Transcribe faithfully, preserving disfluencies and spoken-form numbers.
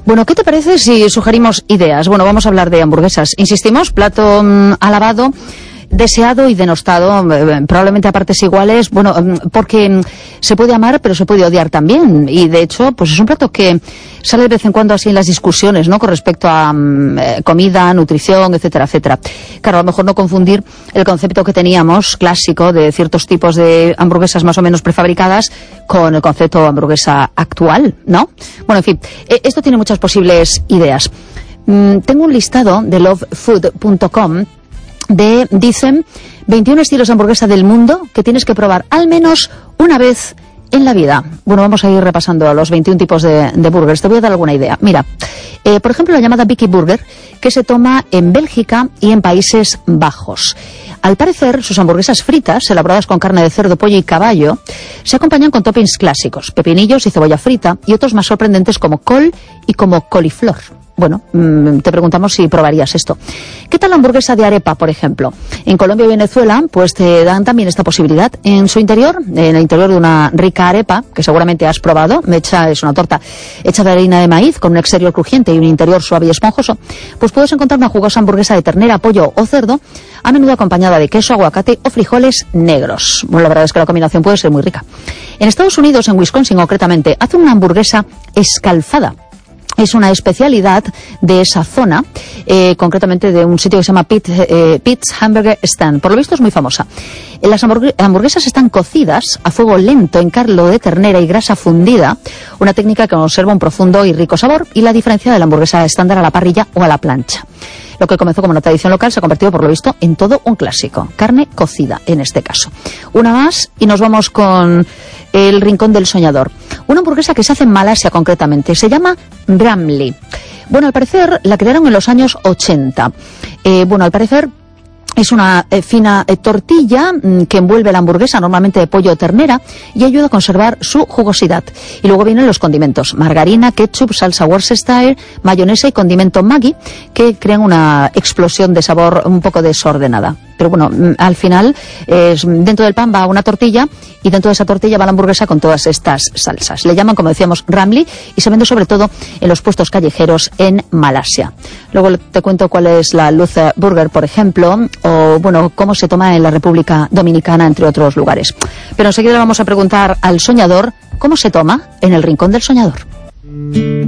Bueno, ¿qué te parece si sugerimos ideas? Bueno, vamos a hablar de hamburguesas. Insistimos, plato mmm, alabado, deseado y denostado, eh, probablemente a partes iguales, bueno, porque mm, se puede amar, pero se puede odiar también. Y de hecho, pues es un plato que sale de vez en cuando así en las discusiones, ¿no?, con respecto a mm, eh, comida, nutrición, etcétera, etcétera. Claro, a lo mejor no confundir el concepto que teníamos clásico de ciertos tipos de hamburguesas más o menos prefabricadas con el concepto de hamburguesa actual, ¿no? Bueno, en fin, eh, esto tiene muchas posibles ideas. Mm, tengo un listado de love food punto com de, dicen, veintiún estilos de hamburguesa del mundo que tienes que probar al menos una vez en la vida. Bueno, vamos a ir repasando los veintiún tipos de, de burgers. Te voy a dar alguna idea. Mira, eh, por ejemplo, la llamada Vicky Burger, que se toma en Bélgica y en Países Bajos. Al parecer, sus hamburguesas fritas, elaboradas con carne de cerdo, pollo y caballo, se acompañan con toppings clásicos, pepinillos y cebolla frita, y otros más sorprendentes como col y como coliflor. Bueno, mmm, te preguntamos si probarías esto. ¿Qué tal la hamburguesa de arepa, por ejemplo? En Colombia y Venezuela, pues te dan también esta posibilidad. En su interior, en el interior de una rica arepa, que seguramente has probado, hecha, es una torta hecha de harina de maíz, con un exterior crujiente y un interior suave y esponjoso, pues puedes encontrar una jugosa hamburguesa de ternera, pollo o cerdo, a menudo acompañada de queso, aguacate o frijoles negros. Bueno, la verdad es que la combinación puede ser muy rica. En Estados Unidos, en Wisconsin concretamente, hacen una hamburguesa escalfada. Es una especialidad de esa zona, eh, concretamente de un sitio que se llama Pete, eh, Pete's Hamburger Stand. Por lo visto es muy famosa. Las hamburguesas están cocidas a fuego lento en caldo de ternera y grasa fundida, una técnica que conserva un profundo y rico sabor y la diferencia de la hamburguesa estándar a la parrilla o a la plancha. Lo que comenzó como una tradición local se ha convertido, por lo visto, en todo un clásico. Carne cocida, en este caso. Una más y nos vamos con el Rincón del Soñador. Una hamburguesa que se hace en Malasia, concretamente. Se llama Ramly. Bueno, al parecer la crearon en los años ochenta. Eh, bueno, al parecer es una eh, fina eh, tortilla mmm, que envuelve la hamburguesa, normalmente de pollo o ternera, y ayuda a conservar su jugosidad. Y luego vienen los condimentos: margarina, ketchup, salsa Worcestershire, mayonesa y condimento Maggi, que crean una explosión de sabor un poco desordenada. Pero bueno, al final, eh, dentro del pan va una tortilla y dentro de esa tortilla va la hamburguesa con todas estas salsas. Le llaman, como decíamos, Ramly, y se vende sobre todo en los puestos callejeros en Malasia. Luego te cuento cuál es la Luz Burger, por ejemplo, o bueno, cómo se toma en la República Dominicana, entre otros lugares. Pero enseguida le vamos a preguntar al soñador cómo se toma en el Rincón del Soñador.